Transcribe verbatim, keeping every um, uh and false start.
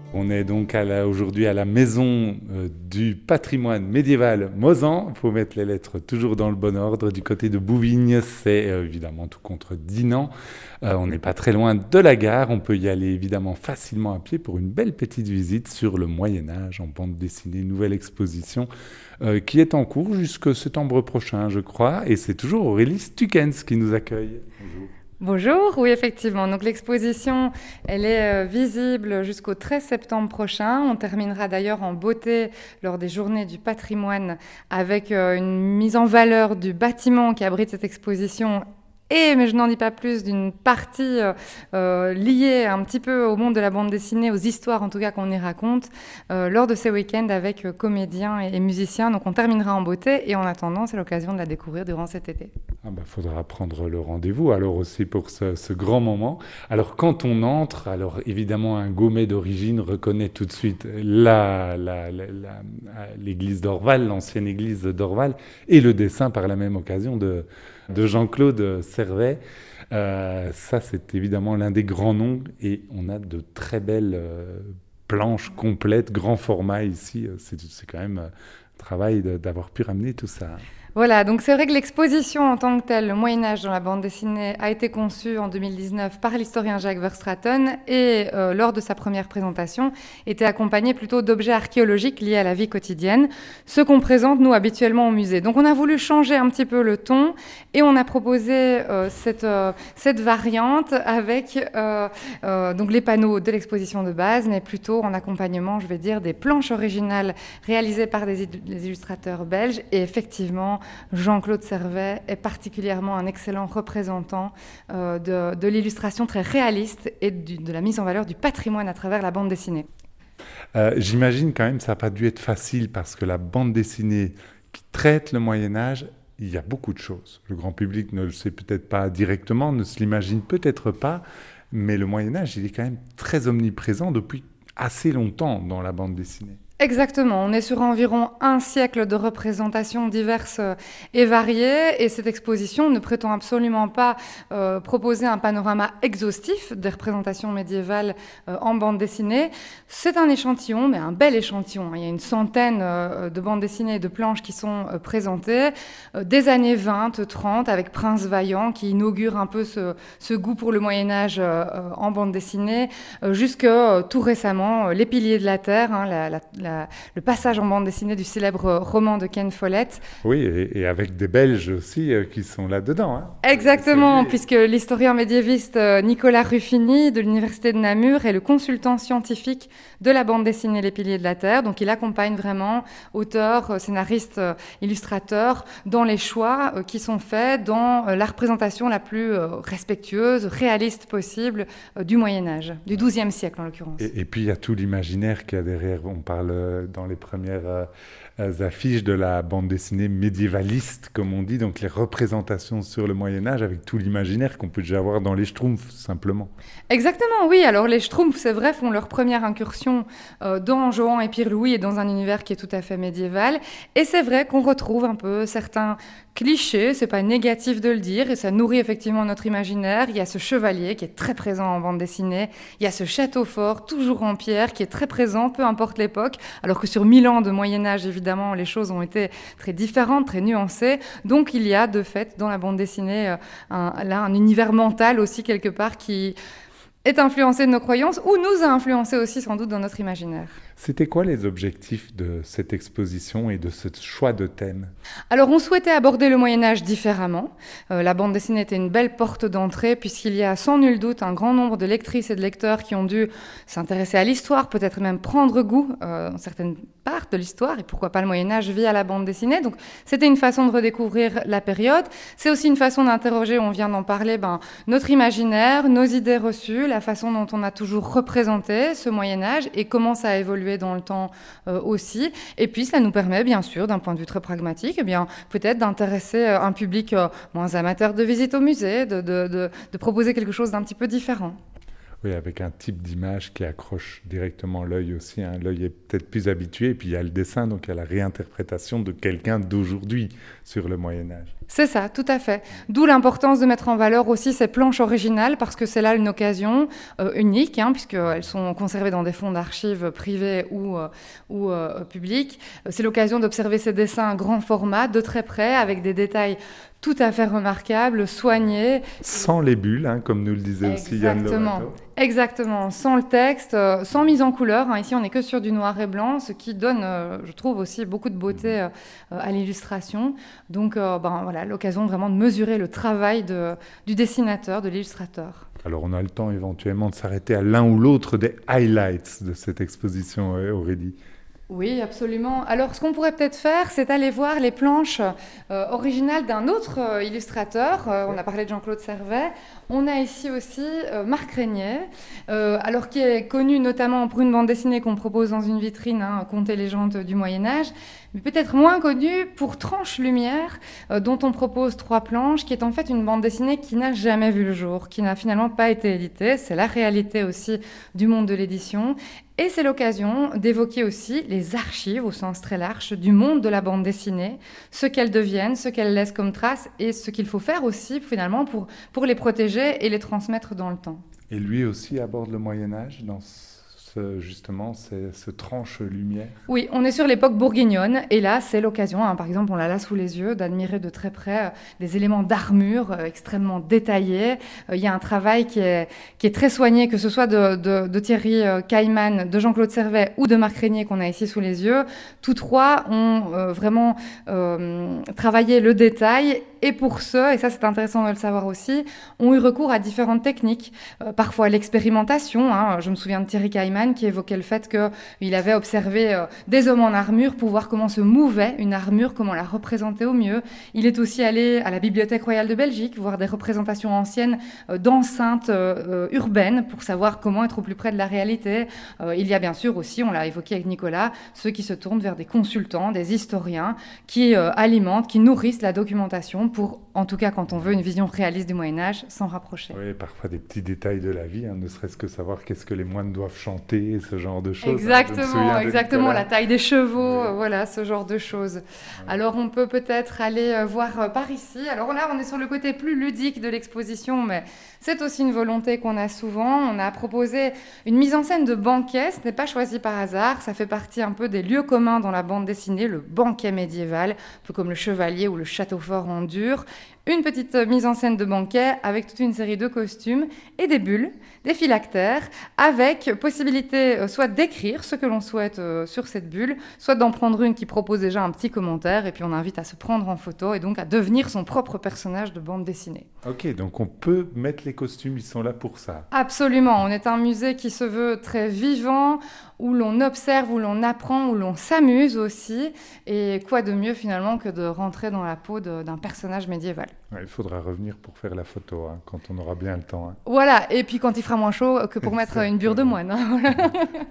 On est donc à la- aujourd'hui à la maison euh, du patrimoine médiéval Mozan. Il faut mettre les lettres toujours dans le bon ordre. Du côté de Bouvignes, c'est euh, évidemment tout contre Dinan. Euh, on n'est pas très loin de la gare. On peut y aller évidemment facilement à pied pour une belle petite visite sur le Moyen-Âge en bande dessinée. Nouvelle exposition euh, qui est en cours jusqu'au septembre prochain, je crois. Et c'est toujours Aurélie Stukens qui nous accueille. Bonjour. Bonjour, oui effectivement. Donc l'exposition, elle est euh, visible jusqu'au treize septembre prochain. On terminera d'ailleurs en beauté lors des Journées du patrimoine avec euh, une mise en valeur du bâtiment qui abrite cette exposition. Et, mais je n'en dis pas plus, d'une partie euh, euh, liée un petit peu au monde de la bande dessinée, aux histoires en tout cas qu'on y raconte, euh, lors de ces week-ends avec euh, comédiens et, et musiciens. Donc on terminera en beauté et en attendant, c'est l'occasion de la découvrir durant cet été. Ah bah, faudra prendre le rendez-vous alors aussi pour ce, ce grand moment. Alors quand on entre, alors évidemment un Gaumet d'origine reconnaît tout de suite la, la, la, la- l'église d'Orval, l'ancienne église d'Orval, et le dessin par la même occasion de, de Jean-Claude Servet. Euh, ça c'est évidemment l'un des grands noms et on a de très belles euh, planches complètes, grand format ici. C'est, c'est quand même un travail de- d'avoir pu ramener tout ça. Voilà, donc c'est vrai que l'exposition en tant que telle, le Moyen-Âge dans la bande dessinée, a été conçue en deux mille dix-neuf par l'historien Jacques Verstraeten et euh, lors de sa première présentation, était accompagnée plutôt d'objets archéologiques liés à la vie quotidienne, ce qu'on présente nous habituellement au musée. Donc on a voulu changer un petit peu le ton et on a proposé euh, cette, euh, cette variante avec euh, euh, donc les panneaux de l'exposition de base, mais plutôt en accompagnement, je vais dire, des planches originales réalisées par des, des illustrateurs belges et effectivement, Jean-Claude Servet est particulièrement un excellent représentant euh, de, de l'illustration très réaliste et du, de la mise en valeur du patrimoine à travers la bande dessinée. Euh, j'imagine quand même que ça n'a pas dû être facile parce que la bande dessinée qui traite le Moyen Âge, il y a beaucoup de choses. Le grand public ne le sait peut-être pas directement, ne se l'imagine peut-être pas, mais le Moyen Âge, il est quand même très omniprésent depuis assez longtemps dans la bande dessinée. Exactement, on est sur environ un siècle de représentations diverses et variées et cette exposition ne prétend absolument pas euh, proposer un panorama exhaustif des représentations médiévales euh, en bande dessinée. C'est un échantillon, mais un bel échantillon. Il y a une centaine euh, de bandes dessinées et de planches qui sont euh, présentées euh, des années vingt, trente avec Prince Vaillant qui inaugure un peu ce, ce goût pour le Moyen-Âge euh, en bande dessinée euh, jusque euh, tout récemment, euh, Les Piliers de la Terre, hein, la, la, la La, le passage en bande dessinée du célèbre roman de Ken Follett. Oui, et, et avec des Belges aussi euh, qui sont là-dedans. Hein. Exactement, puisque l'historien médiéviste euh, Nicolas Ruffini de l'Université de Namur est le consultant scientifique de la bande dessinée Les Piliers de la Terre. Donc il accompagne vraiment auteurs, euh, scénaristes, euh, illustrateurs dans les choix euh, qui sont faits dans euh, la représentation la plus euh, respectueuse, réaliste possible euh, du Moyen-Âge, du douzième siècle en l'occurrence. Et, et puis il y a tout l'imaginaire qu'il y a derrière. On parle euh, dans les premières euh, affiches de la bande dessinée médiévaliste, comme on dit, donc les représentations sur le Moyen-Âge avec tout l'imaginaire qu'on peut déjà avoir dans les Schtroumpfs, simplement. Exactement, oui. Alors les Schtroumpfs, c'est vrai, font leur première incursion euh, dans Johan et Pierre-Louis et dans un univers qui est tout à fait médiéval. Et c'est vrai qu'on retrouve un peu certains clichés, c'est pas négatif de le dire, et ça nourrit effectivement notre imaginaire. Il y a ce chevalier qui est très présent en bande dessinée, il y a ce château fort, toujours en pierre, qui est très présent, peu importe l'époque, alors que sur mille ans de Moyen-Âge, évidemment, les choses ont été très différentes, très nuancées. Donc il y a de fait dans la bande dessinée euh, un, là un univers mental aussi quelque part qui est influencé de nos croyances ou nous a influencé aussi sans doute dans notre imaginaire. C'était quoi les objectifs de cette exposition et de ce choix de thème? Alors on souhaitait aborder le Moyen-Âge différemment. Euh, la bande dessinée était une belle porte d'entrée puisqu'il y a sans nul doute un grand nombre de lectrices et de lecteurs qui ont dû s'intéresser à l'histoire, peut-être même prendre goût euh, dans certaines parts de l'histoire et pourquoi pas le Moyen-Âge via la bande dessinée. Donc c'était une façon de redécouvrir la période. C'est aussi une façon d'interroger, on vient d'en parler, ben, notre imaginaire, nos idées reçues, la façon dont on a toujours représenté ce Moyen-Âge et comment ça a évolué dans le temps euh, aussi. Et puis, ça nous permet, bien sûr, d'un point de vue très pragmatique, eh bien, peut-être d'intéresser euh, un public euh, moins amateur de visite au musée, de, de, de, de proposer quelque chose d'un petit peu différent. Oui, avec un type d'image qui accroche directement l'œil aussi. Hein. L'œil est peut-être plus habitué, et puis il y a le dessin, donc il y a la réinterprétation de quelqu'un d'aujourd'hui sur le Moyen-Âge. C'est ça, tout à fait. D'où l'importance de mettre en valeur aussi ces planches originales, parce que c'est là une occasion euh, unique, hein, puisqu'elles sont conservées dans des fonds d'archives privés ou, euh, ou euh, publics. C'est l'occasion d'observer ces dessins grand format, de très près, avec des détails tout à fait remarquables, soignés. Sans les bulles, hein, comme nous le disait aussi Yann Lovato. Exactement, sans le texte, euh, sans mise en couleur. Hein. Ici, on n'est que sur du noir et blanc, ce qui donne, euh, je trouve, aussi beaucoup de beauté euh, à l'illustration. Donc, euh, ben, voilà, l'occasion vraiment de mesurer le travail de, du dessinateur, de l'illustrateur. Alors, on a le temps éventuellement de s'arrêter à l'un ou l'autre des highlights de cette exposition, Aurélie. Oui, absolument. Alors, ce qu'on pourrait peut-être faire, c'est aller voir les planches euh, originales d'un autre euh, illustrateur. Euh, on a parlé de Jean-Claude Servet. On a ici aussi euh, Marc Régnier, euh, alors qui est connu notamment pour une bande dessinée qu'on propose dans une vitrine, hein, Contes et légendes du Moyen-Âge, mais peut-être moins connu pour Tranche Lumière, euh, dont on propose trois planches, qui est en fait une bande dessinée qui n'a jamais vu le jour, qui n'a finalement pas été éditée. C'est la réalité aussi du monde de l'édition. Et c'est l'occasion d'évoquer aussi les archives, au sens très large, du monde de la bande dessinée, ce qu'elles deviennent, ce qu'elles laissent comme traces et ce qu'il faut faire aussi, finalement, pour, pour les protéger et les transmettre dans le temps. Et lui aussi aborde le Moyen-Âge dans ce, justement ce, ce tranche lumière. Oui, on est sur l'époque bourguignonne et là, c'est l'occasion, hein, par exemple, on l'a là sous les yeux, d'admirer de très près euh, des éléments d'armure euh, extrêmement détaillés. Euh, il y a un travail qui est, qui est très soigné, que ce soit de, de, de Thierry euh, Cailleman, de Jean-Claude Servet ou de Marc Régnier qu'on a ici sous les yeux. Tous trois ont euh, vraiment euh, travaillé le détail. Et pour ceux, et ça c'est intéressant de le savoir aussi, ont eu recours à différentes techniques. Euh, parfois l'expérimentation, hein, je me souviens de Thierry Cailleman qui évoquait le fait qu'il avait observé euh, des hommes en armure pour voir comment se mouvait une armure, comment la représenter au mieux. Il est aussi allé à la Bibliothèque royale de Belgique, voir des représentations anciennes euh, d'enceintes euh, urbaines pour savoir comment être au plus près de la réalité. Euh, il y a bien sûr aussi, on l'a évoqué avec Nicolas, ceux qui se tournent vers des consultants, des historiens, qui euh, alimentent, qui nourrissent la documentation pour, en tout cas quand on veut une vision réaliste du Moyen-Âge, s'en rapprocher. Oui, parfois des petits détails de la vie, hein, ne serait-ce que savoir qu'est-ce que les moines doivent chanter, ce genre de choses. Exactement, hein, exactement, la taille des chevaux, oui. euh, voilà, ce genre de choses. Oui. Alors on peut peut-être aller euh, voir euh, par ici. Alors là, on est sur le côté plus ludique de l'exposition, mais c'est aussi une volonté qu'on a souvent. On a proposé une mise en scène de banquet, ce n'est pas choisi par hasard, ça fait partie un peu des lieux communs dans la bande dessinée, le banquet médiéval, un peu comme le chevalier ou le château fort en dur. Une petite mise en scène de banquet avec toute une série de costumes et des bulles, des phylactères, avec possibilité soit d'écrire ce que l'on souhaite sur cette bulle, soit d'en prendre une qui propose déjà un petit commentaire, et puis on invite à se prendre en photo et donc à devenir son propre personnage de bande dessinée. Ok, donc on peut mettre les costumes, ils sont là pour ça. Absolument, on est un musée qui se veut très vivant, où l'on observe, où l'on apprend, où l'on s'amuse aussi. Et quoi de mieux finalement que de rentrer dans la peau de, d'un personnage médiéval. Ouais, il faudra revenir pour faire la photo, hein, quand on aura bien le temps. Hein. Voilà, et puis quand il fera moins chaud que pour mettre une bure de moine. Hein.